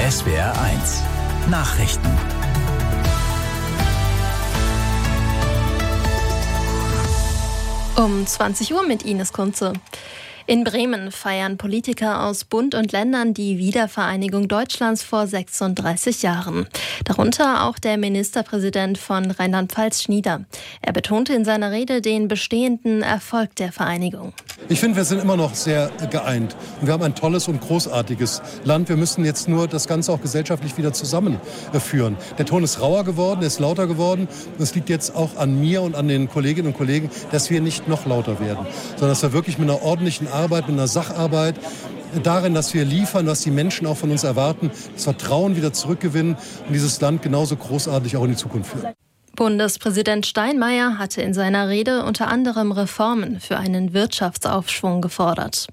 SWR1 Nachrichten. Um 20 Uhr mit Ines Kunze. In Bremen feiern Politiker aus Bund und Ländern die Wiedervereinigung Deutschlands vor 36 Jahren. Darunter auch der Ministerpräsident von Rheinland-Pfalz, Schnieder. Er betonte in seiner Rede den bestehenden Erfolg der Vereinigung. Ich finde, wir sind immer noch sehr geeint. Und wir haben ein tolles und großartiges Land. Wir müssen jetzt nur das Ganze auch gesellschaftlich wieder zusammenführen. Der Ton ist rauer geworden, er ist lauter geworden. Und es liegt jetzt auch an mir und an den Kolleginnen und Kollegen, dass wir nicht noch lauter werden, sondern dass wir wirklich mit einer ordentlichen Arbeit, mit einer Sacharbeit, darin, dass wir liefern, was die Menschen auch von uns erwarten, das Vertrauen wieder zurückgewinnen und dieses Land genauso großartig auch in die Zukunft führen. Bundespräsident Steinmeier hatte in seiner Rede unter anderem Reformen für einen Wirtschaftsaufschwung gefordert.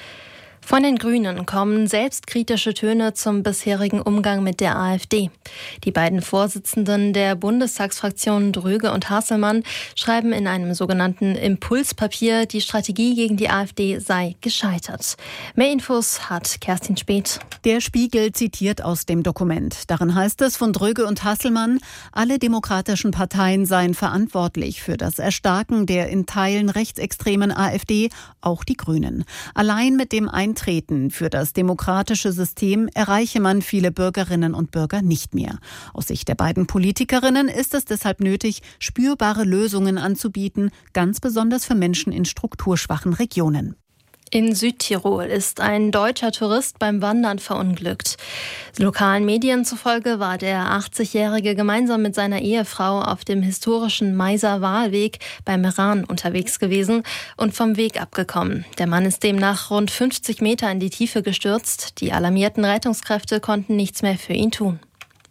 Von den Grünen kommen selbstkritische Töne zum bisherigen Umgang mit der AfD. Die beiden Vorsitzenden der Bundestagsfraktionen Dröge und Hasselmann schreiben in einem sogenannten Impulspapier, die Strategie gegen die AfD sei gescheitert. Mehr Infos hat Kerstin Speth. Der Spiegel zitiert aus dem Dokument. Darin heißt es von Dröge und Hasselmann, alle demokratischen Parteien seien verantwortlich für das Erstarken der in Teilen rechtsextremen AfD, auch die Grünen. Allein mit dem Eintreten für das demokratische System erreiche man viele Bürgerinnen und Bürger nicht mehr. Aus Sicht der beiden Politikerinnen ist es deshalb nötig, spürbare Lösungen anzubieten, ganz besonders für Menschen in strukturschwachen Regionen. In Südtirol ist ein deutscher Tourist beim Wandern verunglückt. Lokalen Medien zufolge war der 80-Jährige gemeinsam mit seiner Ehefrau auf dem historischen Meiser Wahlweg bei Meran unterwegs gewesen und vom Weg abgekommen. Der Mann ist demnach rund 50 Meter in die Tiefe gestürzt. Die alarmierten Rettungskräfte konnten nichts mehr für ihn tun.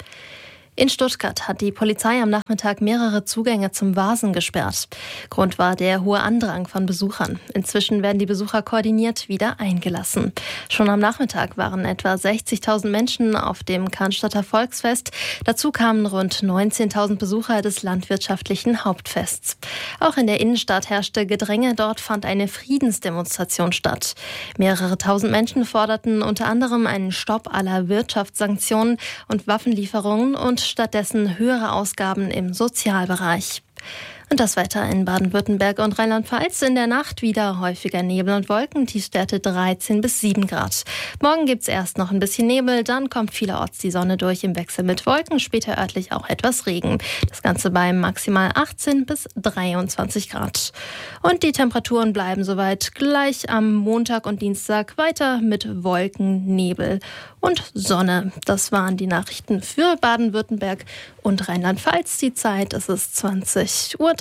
In Stuttgart hat die Polizei am Nachmittag mehrere Zugänge zum Vasen gesperrt. Grund war der hohe Andrang von Besuchern. Inzwischen werden die Besucher koordiniert wieder eingelassen. Schon am Nachmittag waren etwa 60.000 Menschen auf dem Cannstatter Volksfest. Dazu kamen rund 19.000 Besucher des landwirtschaftlichen Hauptfests. Auch in der Innenstadt herrschte Gedränge. Dort fand eine Friedensdemonstration statt. Mehrere tausend Menschen forderten unter anderem einen Stopp aller Wirtschaftssanktionen und Waffenlieferungen und stattdessen höhere Ausgaben im Sozialbereich. Und das Wetter in Baden-Württemberg und Rheinland-Pfalz. In der Nacht wieder häufiger Nebel und Wolken, Tiefstwerte 13 bis 7 Grad. Morgen gibt's erst noch ein bisschen Nebel, dann kommt vielerorts die Sonne durch im Wechsel mit Wolken, später örtlich auch etwas Regen. Das Ganze bei maximal 18 bis 23 Grad. Und die Temperaturen bleiben soweit gleich am Montag und Dienstag weiter mit Wolken, Nebel und Sonne. Das waren die Nachrichten für Baden-Württemberg und Rheinland-Pfalz. Die Zeit, es ist 20:03 Uhr.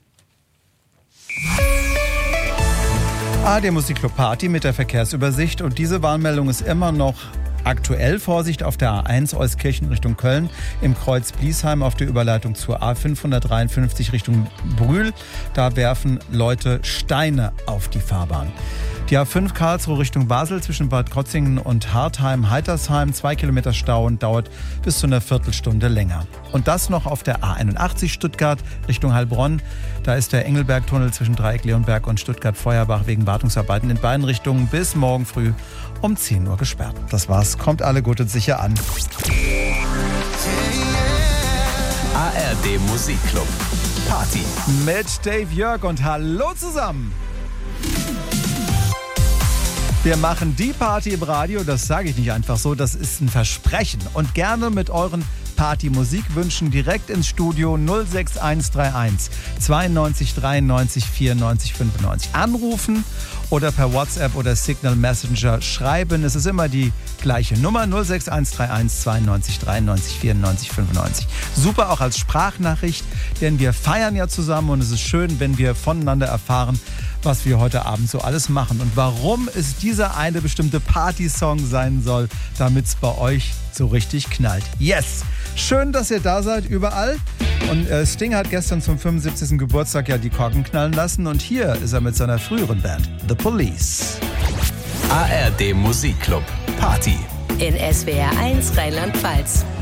ARD Musikclub Party mit der Verkehrsübersicht. Und diese Warnmeldung ist immer noch aktuell. Vorsicht auf der A1 Euskirchen Richtung Köln, im Kreuz Bliesheim auf der Überleitung zur A553 Richtung Brühl. Da werfen Leute Steine auf die Fahrbahn. Die A5 Karlsruhe Richtung Basel zwischen Bad Krotzingen und Hartheim-Heitersheim, 2 Kilometer Stau und dauert bis zu einer Viertelstunde länger. Und das noch auf der A81 Stuttgart Richtung Heilbronn. Da ist der Engelbergtunnel zwischen Dreieck Leonberg und Stuttgart-Feuerbach wegen Wartungsarbeiten in beiden Richtungen bis morgen früh um 10 Uhr gesperrt. Das war's. Kommt alle gut und sicher an. ARD Musikclub Party Mit Dave Jörg und hallo zusammen. Wir machen die Party im Radio, das sage ich nicht einfach so, das ist ein Versprechen. Und gerne mit euren Party-Musikwünschen direkt ins Studio 06131 92 93 94 95 anrufen oder per WhatsApp oder Signal Messenger schreiben. Es ist immer die gleiche Nummer 06131 92 93 94 95. Super auch als Sprachnachricht, denn wir feiern ja zusammen und es ist schön, wenn wir voneinander erfahren, was wir heute Abend so alles machen und warum es dieser eine bestimmte Partysong sein soll, damit es bei euch so richtig knallt. Yes! Schön, dass ihr da seid, überall. Und Sting hat gestern zum 75. Geburtstag ja die Korken knallen lassen und hier ist er mit seiner früheren Band, The Police. ARD Musikclub Party in SWR1 Rheinland-Pfalz.